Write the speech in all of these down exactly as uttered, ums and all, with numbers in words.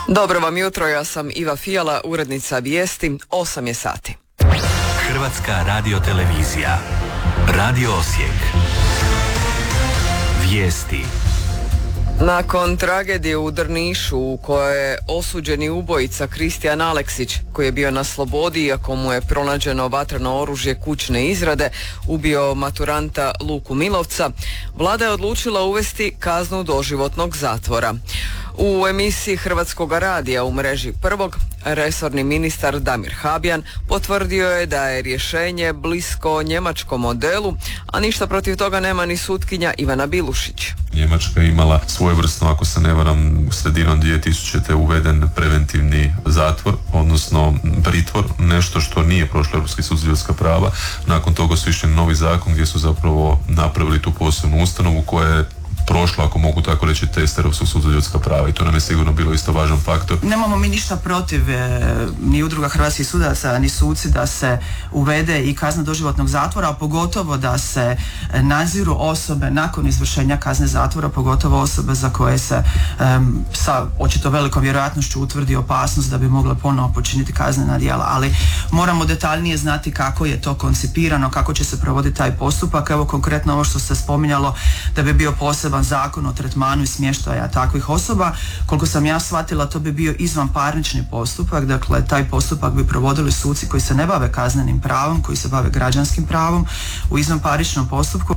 Dobro vam jutro, ja sam Iva Fijala, urednica vijesti, osam je sati. Hrvatska radiotelevizija, Radio Osijek, vijesti. Nakon tragedije u Drnišu u kojoj je osuđeni ubojica Kristijan Aleksić, koji je bio na slobodi iako mu je pronađeno vatreno oružje kućne izrade, ubio maturanta Luku Milovca, vlada je odlučila uvesti kaznu doživotnog zatvora. U emisiji Hrvatskog radija u mreži Prvog, resorni ministar Damir Habijan potvrdio je da je rješenje blisko njemačkom modelu, a ništa protiv toga nema ni sutkinja Ivana Bilušić. Njemačka je imala svojevrsno, ako se ne varam, sredinom dvije tisućite uveden preventivni zatvor, odnosno pritvor, nešto što nije prošlo Europski sud za ljudska prava. Nakon toga su išli novi zakon gdje su zapravo napravili tu posebnu ustanovu koja je prošlo, ako mogu tako reći, test Europskog suda za ljudska prava i to nam je sigurno bilo isto važan faktor. Nemamo mi ništa protiv e, ni udruga hrvatskih sudaca, ni suci da se uvede i kazna doživotnog zatvora, a pogotovo da se nadziru osobe nakon izvršenja kazne zatvora, pogotovo osobe za koje se e, sa očito velikom vjerojatnošću utvrdi opasnost da bi mogle ponovo počiniti kaznena djela, ali moramo detaljnije znati kako je to koncipirano, kako će se provoditi taj postupak. Evo konkretno ovo što se spominjalo da bi bio poseban zakon o tretmanu i smještaja takvih osoba. Koliko sam ja shvatila, to bi bio izvanparnični postupak, dakle taj postupak bi provodili suci koji se ne bave kaznenim pravom, koji se bave građanskim pravom u izvanparničnom postupku.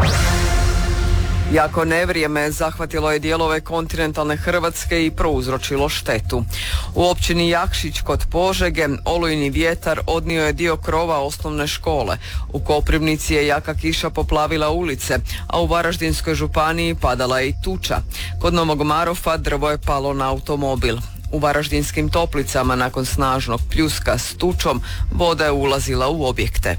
Jako nevrijeme zahvatilo je dijelove kontinentalne Hrvatske i prouzročilo štetu. U općini Jakšić kod Požege olujni vjetar odnio je dio krova osnovne škole. U Koprivnici je jaka kiša poplavila ulice, a u Varaždinskoj županiji padala je i tuča. Kod Novog Marofa drvo je palo na automobil. U Varaždinskim Toplicama nakon snažnog pljuska s tučom voda je ulazila u objekte.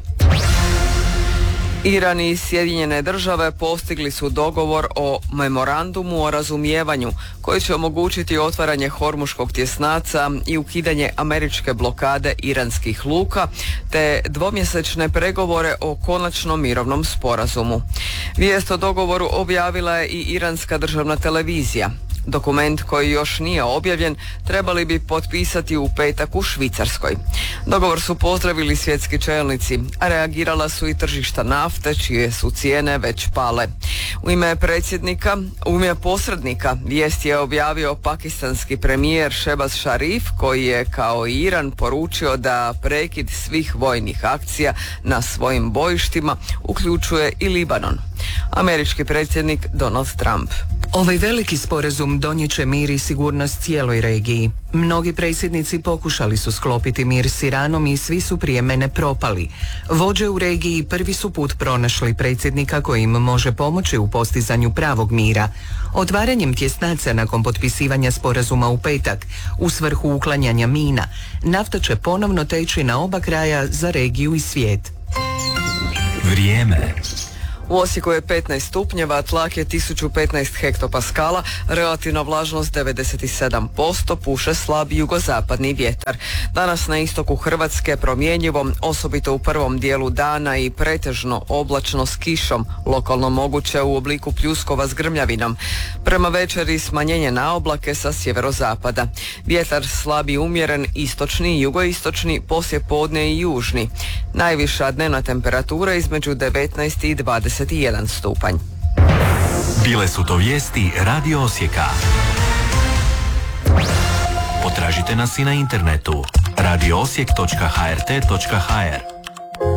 Iran i Sjedinjene države postigli su dogovor o memorandumu o razumijevanju koji će omogućiti otvaranje Hormuškog tjesnaca i ukidanje američke blokade iranskih luka te dvomjesečne pregovore o konačnom mirovnom sporazumu. Vijest o dogovoru objavila je i iranska državna televizija. Dokument koji još nije objavljen trebali bi potpisati u petak u Švicarskoj. Dogovor su pozdravili svjetski čelnici, a reagirala su i tržišta nafte, čije su cijene već pale. U ime predsjednika, u ime posrednika, vijest je objavio pakistanski premijer Shehbaz Sharif, koji je kao i Iran poručio da prekid svih vojnih akcija na svojim bojištima uključuje i Libanon. Američki predsjednik Donald Trump. Ovaj veliki sporazum donijet će mir i sigurnost cijeloj regiji. Mnogi predsjednici pokušali su sklopiti mir s Iranom i svi su prije mene propali. Vođe u regiji prvi su put pronašli predsjednika koji im može pomoći u postizanju pravog mira. Otvaranjem tjesnaca nakon potpisivanja sporazuma u petak u svrhu uklanjanja mina, nafta će ponovno teći na oba kraja za regiju i svijet. Vrijeme. U Osijeku je petnaest stupnjeva, tlak je tisuću petnaest hektopaskala, relativna vlažnost devedeset sedam posto, puše slab jugozapadni vjetar. Danas na istoku Hrvatske promjenjivo, osobito u prvom dijelu dana i pretežno oblačno s kišom, lokalno moguće u obliku pljuskova s grmljavinom. Prema večeri smanjenje na oblake sa sjeverozapada. Vjetar slab i umjeren, istočni i jugoistočni, poslijepodne i južni. Najviša dnevna temperatura između devetnaest i dvadeset jedan stupanj. Bile su to vijesti Radio Osijeka. Potražite nas i na internetu radio osijek točka h r t točka h r.